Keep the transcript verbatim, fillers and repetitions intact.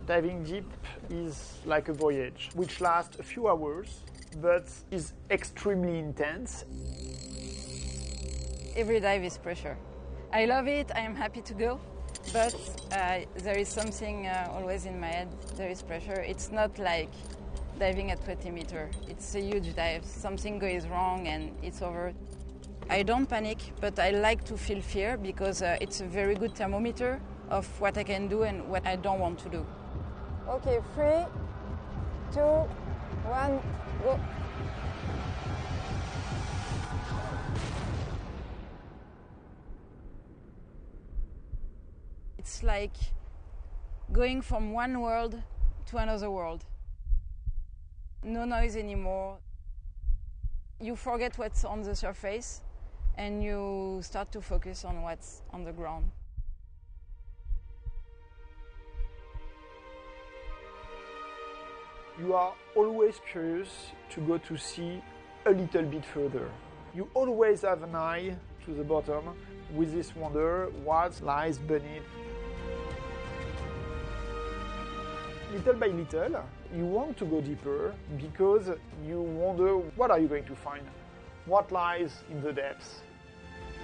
Diving deep is like a voyage, which lasts a few hours, but is extremely intense. Every dive is pressure. I love it, I am happy to go, but uh, there is something uh, always in my head, there is pressure. It's not like diving at twenty meters. It's a huge dive. Something goes wrong and it's over. I don't panic, but I like to feel fear because uh, it's a very good thermometer of what I can do and what I don't want to do. Okay, three, two, one, go. It's like going from one world to another world. No noise anymore. You forget what's on the surface and you start to focus on what's on the ground. You are always curious to go to see a little bit further. You always have an eye to the bottom with this wonder what lies beneath. Little by little, you want to go deeper because you wonder what are you going to find, what lies in the depths.